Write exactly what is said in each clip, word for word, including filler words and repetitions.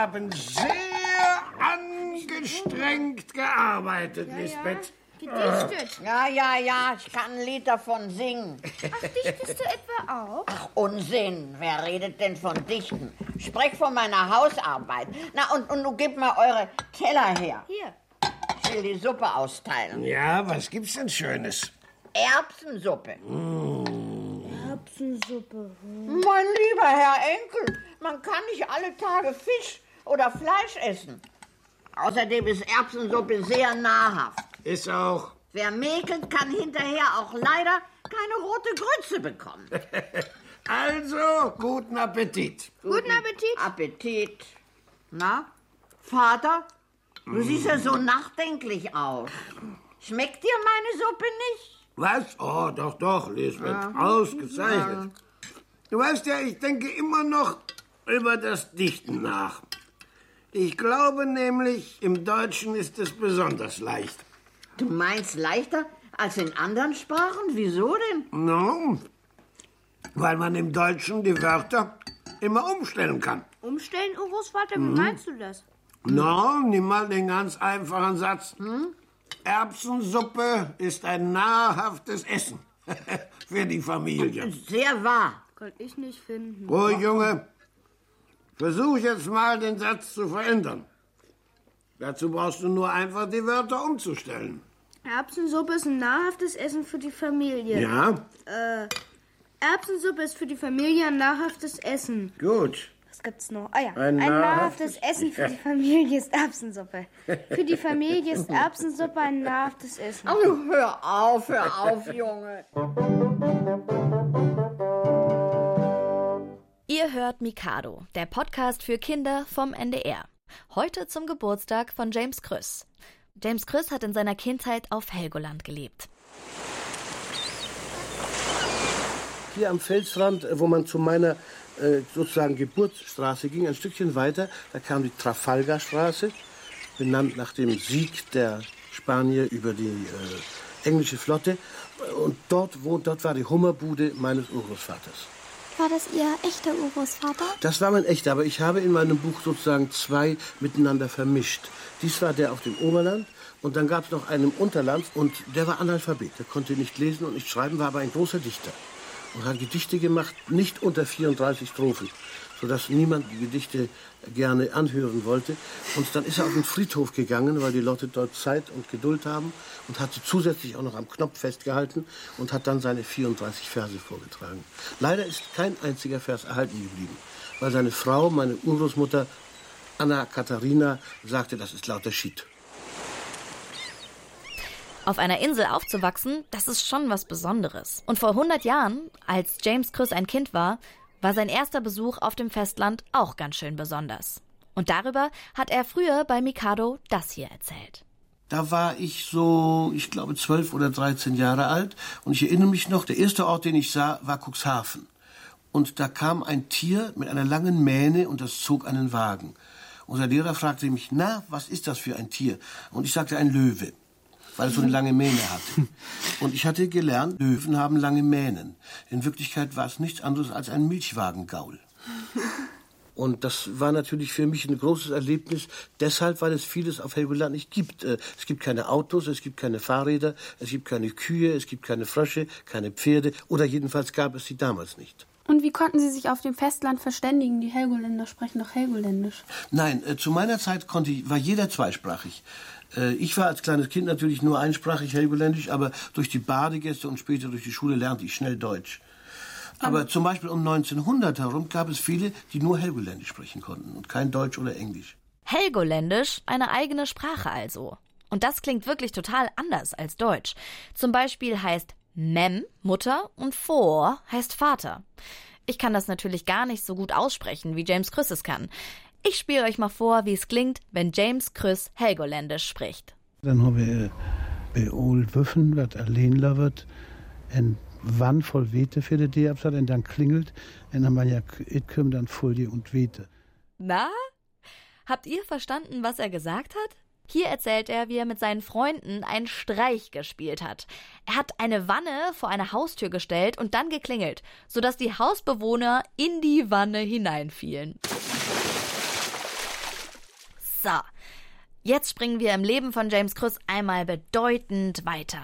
haben sehr angestrengt gearbeitet, ja, Lisbeth. Ja. Gedichtet. Ja, ja, ja, ich kann ein Lied davon singen. Ach, dichtest du etwa auch? Ach, Unsinn. Wer redet denn von Dichten? Sprech von meiner Hausarbeit. Na, und, und nun gebt mal eure Teller her. Hier. Ich will die Suppe austeilen. Ja, was gibt's denn Schönes? Erbsensuppe. Mm. Erbsensuppe. Hm. Mein lieber Herr Enkel, man kann nicht alle Tage Fisch oder Fleisch essen. Außerdem ist Erbsensuppe sehr nahrhaft. Ist auch. Wer mäkelt, kann hinterher auch leider keine rote Grütze bekommen. Also, guten Appetit. Guten Appetit. Appetit. Na, Vater, du siehst ja so nachdenklich aus. Schmeckt dir meine Suppe nicht? Was? Oh, doch, doch, Lisbeth. Ja. Ausgezeichnet. Ja. Du weißt ja, ich denke immer noch über das Dichten nach. Ich glaube nämlich, im Deutschen ist es besonders leicht. Du meinst leichter als in anderen Sprachen? Wieso denn? No, weil man im Deutschen die Wörter immer umstellen kann. Umstellen, Urgroßvater? Wie mhm. meinst du das? No, nimm mal den ganz einfachen Satz. Hm? Erbsensuppe ist ein nahrhaftes Essen für die Familie. Sehr wahr. Kann ich nicht finden. Ruhig, Junge. Versuch jetzt mal, den Satz zu verändern. Dazu brauchst du nur einfach die Wörter umzustellen. Erbsensuppe ist ein nahrhaftes Essen für die Familie. Ja? Äh, Erbsensuppe ist für die Familie ein nahrhaftes Essen. Gut. Was gibt's noch? Ah ja, ein, ein nahrhaftes, nahrhaftes Essen für die Familie ist Erbsensuppe. Für die Familie ist Erbsensuppe ein nahrhaftes Essen. Oh, hör auf, hör auf, Junge. Ihr hört Mikado, der Podcast für Kinder vom N D R. Heute zum Geburtstag von James Krüss. James Krüss hat in seiner Kindheit auf Helgoland gelebt. Hier am Felsrand, wo man zu meiner äh, sozusagen Geburtsstraße ging, ein Stückchen weiter, da kam die Trafalgarstraße, benannt nach dem Sieg der Spanier über die äh, englische Flotte. Und dort, wo, dort war die Hummerbude meines Urgroßvaters. War das Ihr echter Urgroßvater? Das war mein echter, aber ich habe in meinem Buch sozusagen zwei miteinander vermischt. Dies war der auf dem Oberland und dann gab es noch einen im Unterland und der war Analphabet. Der konnte nicht lesen und nicht schreiben, war aber ein großer Dichter. Und hat Gedichte gemacht, nicht unter vierunddreißig Strophen, sodass niemand die Gedichte gerne anhören wollte. Und dann ist er auf den Friedhof gegangen, weil die Leute dort Zeit und Geduld haben und hat sie zusätzlich auch noch am Knopf festgehalten und hat dann seine vierunddreißig Verse vorgetragen. Leider ist kein einziger Vers erhalten geblieben, weil seine Frau, meine Urgroßmutter Anna Katharina, sagte, das ist lauter Schied. Auf einer Insel aufzuwachsen, das ist schon was Besonderes. Und vor hundert Jahren, als James Krüss ein Kind war, war sein erster Besuch auf dem Festland auch ganz schön besonders. Und darüber hat er früher bei Mikado das hier erzählt. Da war ich so, ich glaube, zwölf oder dreizehn Jahre alt. Und ich erinnere mich noch, der erste Ort, den ich sah, war Cuxhaven. Und da kam ein Tier mit einer langen Mähne und das zog einen Wagen. Unser Lehrer fragte mich, na, was ist das für ein Tier? Und ich sagte, ein Löwe, weil es so eine lange Mähne hatte. Und ich hatte gelernt, Löwen haben lange Mähnen. In Wirklichkeit war es nichts anderes als ein Milchwagengaul. Und das war natürlich für mich ein großes Erlebnis, deshalb, weil es vieles auf Helgoland nicht gibt. Es gibt keine Autos, es gibt keine Fahrräder, es gibt keine Kühe, es gibt keine Frösche, keine Pferde, oder jedenfalls gab es sie damals nicht. Und wie konnten Sie sich auf dem Festland verständigen? Die Helgoländer sprechen doch Helgoländisch. Nein, äh, zu meiner Zeit konnte ich, war jeder zweisprachig. Äh, ich war als kleines Kind natürlich nur einsprachig Helgoländisch, aber durch die Badegäste und später durch die Schule lernte ich schnell Deutsch. Aber um. zum Beispiel um neunzehnhundert herum gab es viele, die nur Helgoländisch sprechen konnten und kein Deutsch oder Englisch. Helgoländisch, eine eigene Sprache also. Und das klingt wirklich total anders als Deutsch. Zum Beispiel heißt Mem Mutter und Vor heißt Vater. Ich kann das natürlich gar nicht so gut aussprechen, wie James Krüss es kann. Ich spiele euch mal vor, wie es klingt, wenn James Krüss Helgoländisch spricht. Dan hebben we bij Old-Wuffen, wat alleen wird, en wann voll wete für die Diabsat, en dann klingelt, en dan man ja itkum dann voll die und wete. Na? Habt ihr verstanden, was er gesagt hat? Hier erzählt er, wie er mit seinen Freunden einen Streich gespielt hat. Er hat eine Wanne vor eine Haustür gestellt und dann geklingelt, sodass die Hausbewohner in die Wanne hineinfielen. So, jetzt springen wir im Leben von James Krüss einmal bedeutend weiter.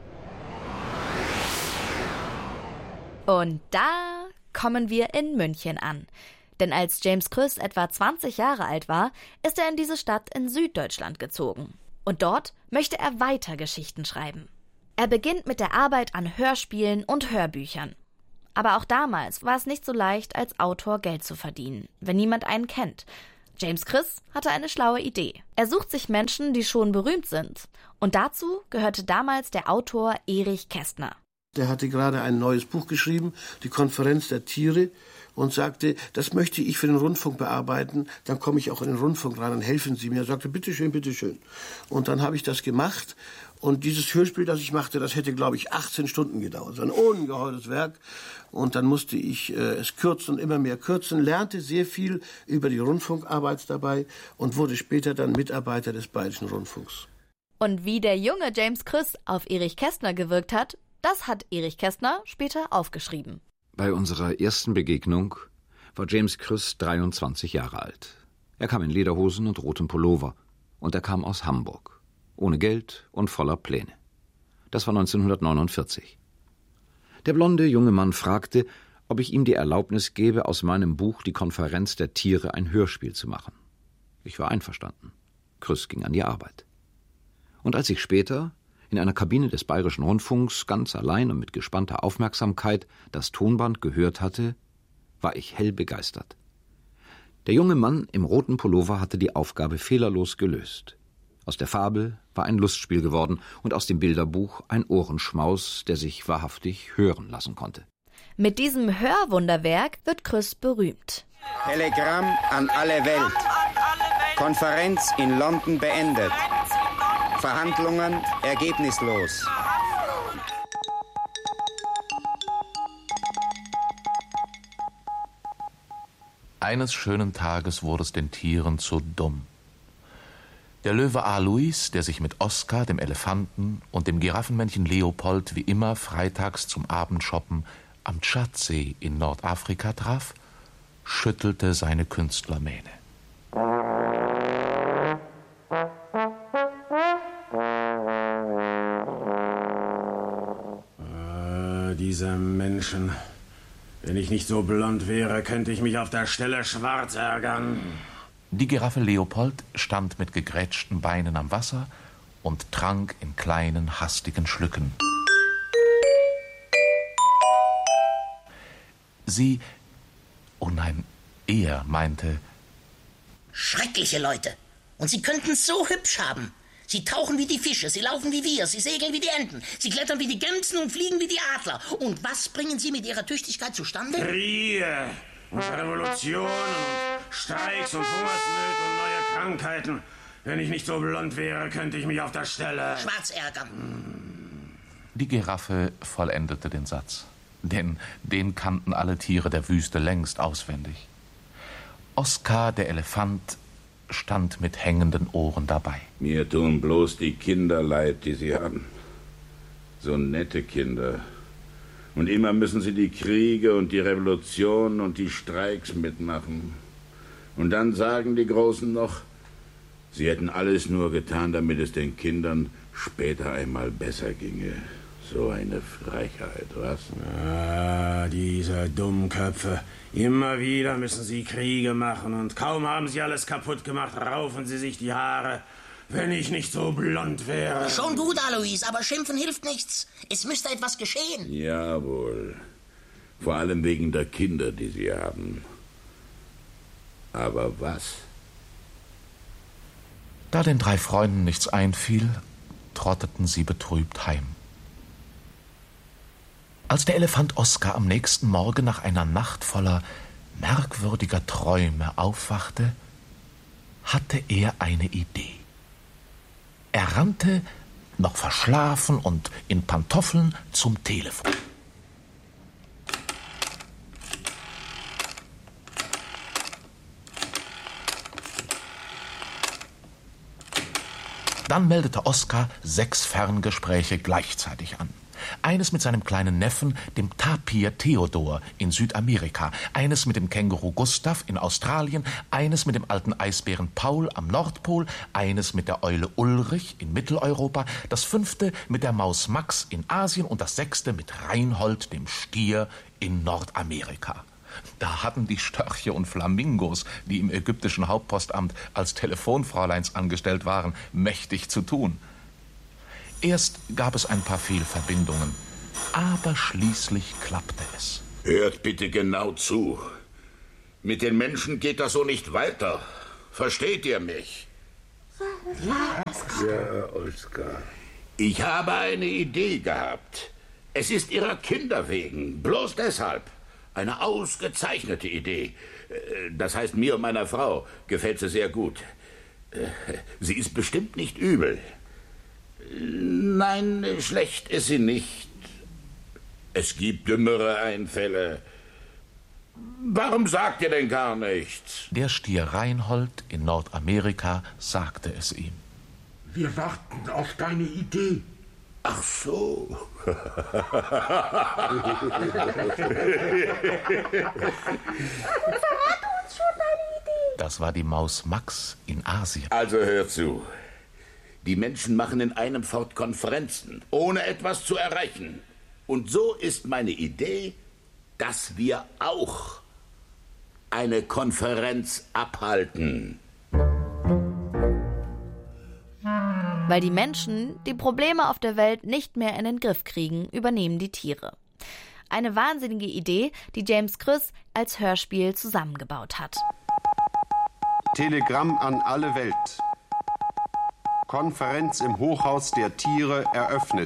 Und da kommen wir in München an. Denn als James Krüss etwa zwanzig Jahre alt war, ist er in diese Stadt in Süddeutschland gezogen. Und dort möchte er weiter Geschichten schreiben. Er beginnt mit der Arbeit an Hörspielen und Hörbüchern. Aber auch damals war es nicht so leicht, als Autor Geld zu verdienen, wenn niemand einen kennt. James Krüss hatte eine schlaue Idee. Er sucht sich Menschen, die schon berühmt sind. Und dazu gehörte damals der Autor Erich Kästner. Der hatte gerade ein neues Buch geschrieben, die Konferenz der Tiere, und sagte, das möchte ich für den Rundfunk bearbeiten, dann komme ich auch in den Rundfunk rein und helfen Sie mir. Er sagte, bitteschön, bitteschön. Und dann habe ich das gemacht. Und dieses Hörspiel, das ich machte, das hätte, glaube ich, achtzehn Stunden gedauert. So ein ungeheures Werk. Und dann musste ich äh, es kürzen und immer mehr kürzen, lernte sehr viel über die Rundfunkarbeit dabei und wurde später dann Mitarbeiter des Bayerischen Rundfunks. Und wie der junge James Krüss auf Erich Kästner gewirkt hat, das hat Erich Kästner später aufgeschrieben. Bei unserer ersten Begegnung war James Krüss dreiundzwanzig Jahre alt. Er kam in Lederhosen und rotem Pullover und er kam aus Hamburg, ohne Geld und voller Pläne. Das war neunzehnhundertneunundvierzig. Der blonde junge Mann fragte, ob ich ihm die Erlaubnis gebe, aus meinem Buch Die Konferenz der Tiere ein Hörspiel zu machen. Ich war einverstanden. Krüss ging an die Arbeit. Und als ich später in einer Kabine des Bayerischen Rundfunks ganz allein und mit gespannter Aufmerksamkeit das Tonband gehört hatte, war ich hell begeistert. Der junge Mann im roten Pullover hatte die Aufgabe fehlerlos gelöst. Aus der Fabel war ein Lustspiel geworden und aus dem Bilderbuch ein Ohrenschmaus, der sich wahrhaftig hören lassen konnte. Mit diesem Hörwunderwerk wird Krüss berühmt. Telegramm an alle Welt. Konferenz in London beendet. Verhandlungen ergebnislos. Eines schönen Tages wurde es den Tieren zu dumm. Der Löwe Alois, der sich mit Oskar, dem Elefanten, und dem Giraffenmännchen Leopold wie immer freitags zum Abendshoppen am Tschadsee in Nordafrika traf, schüttelte seine Künstlermähne. Ah, diese Menschen. Wenn ich nicht so blond wäre, könnte ich mich auf der Stelle schwarz ärgern. Die Giraffe Leopold stand mit gegrätschten Beinen am Wasser und trank in kleinen, hastigen Schlücken. Sie, oh nein, er meinte... Schreckliche Leute. Und sie könnten es so hübsch haben. Sie tauchen wie die Fische, sie laufen wie wir, sie segeln wie die Enten, sie klettern wie die Gämsen und fliegen wie die Adler. Und was bringen sie mit ihrer Tüchtigkeit zustande? Kriege und Revolutionen und Streiks und Hungersnöte und neue Krankheiten. Wenn ich nicht so blond wäre, könnte ich mich auf der Stelle... Schwarz ärgern. Die Giraffe vollendete den Satz, denn den kannten alle Tiere der Wüste längst auswendig. Oskar, der Elefant, stand mit hängenden Ohren dabei. Mir tun bloß die Kinder leid, die sie haben. So nette Kinder. Und immer müssen sie die Kriege und die Revolutionen und die Streiks mitmachen. Und dann sagen die Großen noch, sie hätten alles nur getan, damit es den Kindern später einmal besser ginge. So eine Frechheit, was? Ah, diese Dummköpfe. Immer wieder müssen sie Kriege machen und kaum haben sie alles kaputt gemacht, raufen sie sich die Haare. Wenn ich nicht so blond wäre. Schon gut, Alois, aber schimpfen hilft nichts. Es müsste etwas geschehen. Jawohl. Vor allem wegen der Kinder, die sie haben. Aber was? Da den drei Freunden nichts einfiel, trotteten sie betrübt heim. Als der Elefant Oskar am nächsten Morgen nach einer Nacht voller merkwürdiger Träume aufwachte, hatte er eine Idee. Er rannte, noch verschlafen und in Pantoffeln, zum Telefon. Dann meldete Oskar sechs Ferngespräche gleichzeitig an. Eines mit seinem kleinen Neffen, dem Tapir Theodor in Südamerika, eines mit dem Känguru Gustav in Australien, eines mit dem alten Eisbären Paul am Nordpol, eines mit der Eule Ulrich in Mitteleuropa, das fünfte mit der Maus Max in Asien und das sechste mit Reinhold, dem Stier, in Nordamerika. Da hatten die Störche und Flamingos, die im ägyptischen Hauptpostamt als Telefonfräuleins angestellt waren, mächtig zu tun. Erst gab es ein paar Fehlverbindungen, aber schließlich klappte es. Hört bitte genau zu. Mit den Menschen geht das so nicht weiter. Versteht ihr mich? Ja, Oskar. Ich habe eine Idee gehabt. Es ist ihrer Kinder wegen, bloß deshalb. Eine ausgezeichnete Idee. Das heißt, mir und meiner Frau gefällt sie sehr gut. Sie ist bestimmt nicht übel. Nein, schlecht ist sie nicht. Es gibt dümmere Einfälle. Warum sagt ihr denn gar nichts? Der Stier Reinhold in Nordamerika sagte es ihm. Wir warten auf deine Idee. Ach so. Verrat uns schon deine Idee. Das war die Maus Max in Asien. Also hört zu. Die Menschen machen in einem fort Konferenzen, ohne etwas zu erreichen. Und so ist meine Idee, dass wir auch eine Konferenz abhalten. Weil die Menschen die Probleme auf der Welt nicht mehr in den Griff kriegen, übernehmen die Tiere. Eine wahnsinnige Idee, die James Krüss als Hörspiel zusammengebaut hat. Telegramm an alle Welt. Konferenz im Hochhaus der Tiere eröffnet.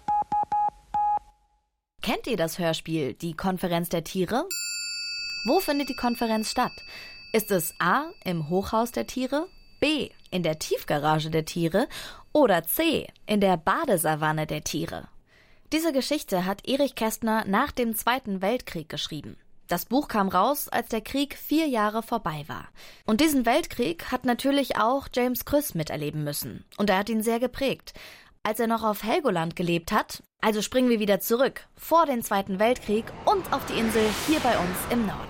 Kennt ihr das Hörspiel Die Konferenz der Tiere? Wo findet die Konferenz statt? Ist es A. im Hochhaus der Tiere, B. in der Tiefgarage der Tiere oder C. in der Badesavanne der Tiere? Diese Geschichte hat Erich Kästner nach dem Zweiten Weltkrieg geschrieben. Das Buch kam raus, als der Krieg vier Jahre vorbei war. Und diesen Weltkrieg hat natürlich auch James Krüss miterleben müssen. Und er hat ihn sehr geprägt. Als er noch auf Helgoland gelebt hat, also springen wir wieder zurück, vor den Zweiten Weltkrieg und auf die Insel hier bei uns im Norden.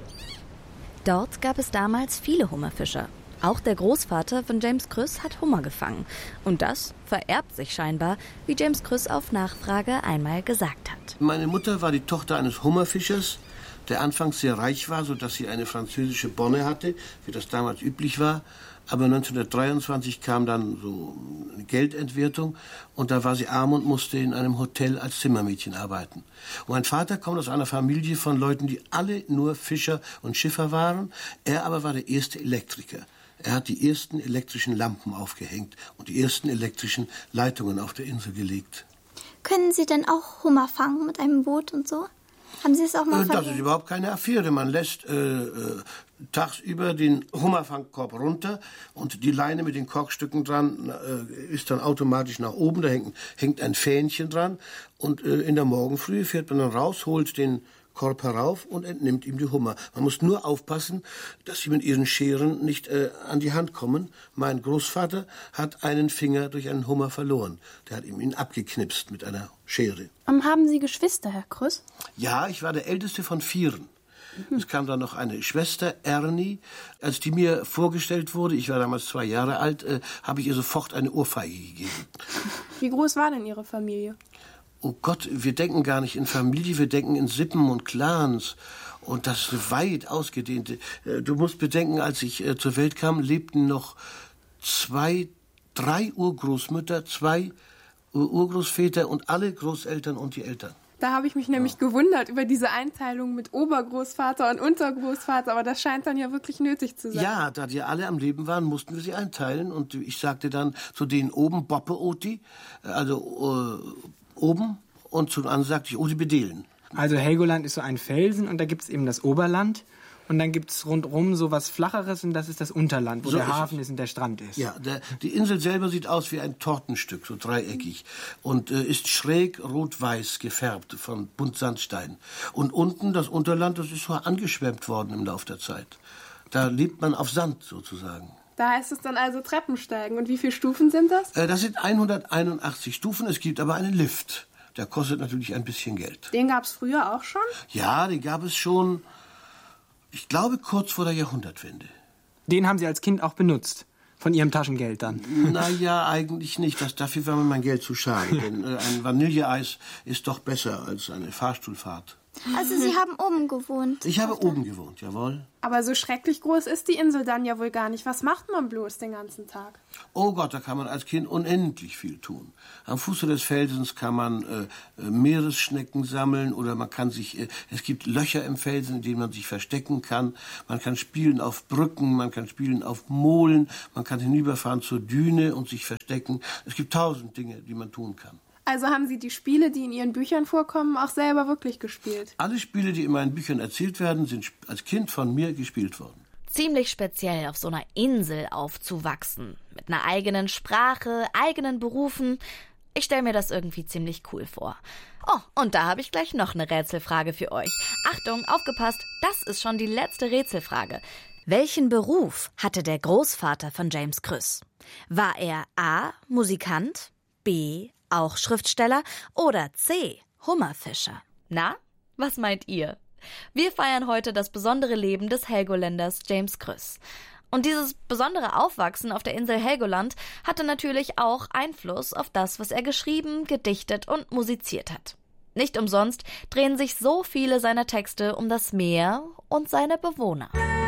Dort gab es damals viele Hummerfischer. Auch der Großvater von James Krüss hat Hummer gefangen. Und das vererbt sich scheinbar, wie James Krüss auf Nachfrage einmal gesagt hat. Meine Mutter war die Tochter eines Hummerfischers, der anfangs sehr reich war, sodass sie eine französische Bonne hatte, wie das damals üblich war. Aber neunzehnhundertdreiundzwanzig kam dann so eine Geldentwertung und da war sie arm und musste in einem Hotel als Zimmermädchen arbeiten. Und mein Vater kommt aus einer Familie von Leuten, die alle nur Fischer und Schiffer waren. Er aber war der erste Elektriker. Er hat die ersten elektrischen Lampen aufgehängt und die ersten elektrischen Leitungen auf der Insel gelegt. Können Sie denn auch Hummer fangen mit einem Boot und so? Haben Sie es auch mal äh, Das versucht? ist überhaupt keine Affäre. Man lässt äh, äh, tagsüber den Hummerfangkorb runter und die Leine mit den Korkstücken dran äh, ist dann automatisch nach oben. Da hängt, hängt ein Fähnchen dran und äh, in der Morgenfrüh fährt man dann raus, holt den Korb herauf und entnimmt ihm die Hummer. Man muss nur aufpassen, dass sie mit ihren Scheren nicht äh, an die Hand kommen. Mein Großvater hat einen Finger durch einen Hummer verloren. Der hat ihm ihn abgeknipst mit einer Schere. Um, haben Sie Geschwister, Herr Krüss? Ja, ich war der älteste von vieren. Mhm. Es kam dann noch eine Schwester, Ernie. Als die mir vorgestellt wurde, ich war damals zwei Jahre alt, äh, habe ich ihr sofort eine Ohrfeige gegeben. Wie groß war denn Ihre Familie? Oh Gott, wir denken gar nicht in Familie, wir denken in Sippen und Clans. Und das ist weit ausgedehnte. Du musst bedenken, als ich äh, zur Welt kam, lebten noch zwei, drei Urgroßmütter, zwei Urgroßväter und alle Großeltern und die Eltern. Da habe ich mich nämlich ja. gewundert über diese Einteilung mit Obergroßvater und Untergroßvater, aber das scheint dann ja wirklich nötig zu sein. Ja, da die alle am Leben waren, mussten wir sie einteilen. Und ich sagte dann zu denen oben Boppe Oti, also äh, oben, und zu den anderen sagte ich Oti Bedelen. Also Helgoland ist so ein Felsen und da gibt es eben das Oberland. Und dann gibt es rundherum so was Flacheres und das ist das Unterland, wo so der Hafen ist, ist und der Strand ist. Ja, der, die Insel selber sieht aus wie ein Tortenstück, so dreieckig. Und äh, ist schräg rot-weiß gefärbt von Buntsandstein. Und unten, das Unterland, das ist so angeschwemmt worden im Laufe der Zeit. Da lebt man auf Sand sozusagen. Da heißt es dann also Treppensteigen. Und wie viele Stufen sind das? Äh, das sind hunderteinundachtzig Stufen, es gibt aber einen Lift. der kostet natürlich ein bisschen Geld. Den gab's früher auch schon? Ja, den gab es schon, ich glaube, kurz vor der Jahrhundertwende. Den haben Sie als Kind auch benutzt? Von Ihrem Taschengeld dann? Naja, eigentlich nicht. Das, dafür war mir mein Geld zu schade. Denn äh, ein Vanilleeis ist doch besser als eine Fahrstuhlfahrt. Also Sie haben oben gewohnt? Ich habe oben gewohnt, jawohl. Aber so schrecklich groß ist die Insel dann ja wohl gar nicht. Was macht man bloß den ganzen Tag? Oh Gott, da kann man als Kind unendlich viel tun. Am Fuße des Felsens kann man äh, Meeresschnecken sammeln oder man kann sich, äh, es gibt Löcher im Felsen, in denen man sich verstecken kann. Man kann spielen auf Brücken, man kann spielen auf Molen, man kann hinüberfahren zur Düne und sich verstecken. Es gibt tausend Dinge, die man tun kann. Also haben Sie die Spiele, die in Ihren Büchern vorkommen, auch selber wirklich gespielt? Alle Spiele, die in meinen Büchern erzählt werden, sind als Kind von mir gespielt worden. Ziemlich speziell auf so einer Insel aufzuwachsen. Mit einer eigenen Sprache, eigenen Berufen. Ich stelle mir das irgendwie ziemlich cool vor. Oh, und da habe ich gleich noch eine Rätselfrage für euch. Achtung, aufgepasst, das ist schon die letzte Rätselfrage. Welchen Beruf hatte der Großvater von James Krüss? War er A. Musikant, B. auch Schriftsteller oder C. Hummerfischer? Na, was meint ihr? Wir feiern heute das besondere Leben des Helgoländers James Krüss. Und dieses besondere Aufwachsen auf der Insel Helgoland hatte natürlich auch Einfluss auf das, was er geschrieben, gedichtet und musiziert hat. Nicht umsonst drehen sich so viele seiner Texte um das Meer und seine Bewohner.